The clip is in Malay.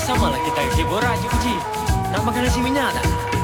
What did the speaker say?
Sama lah kita ke Bora je Puji. Nak makan nasi minyak tak?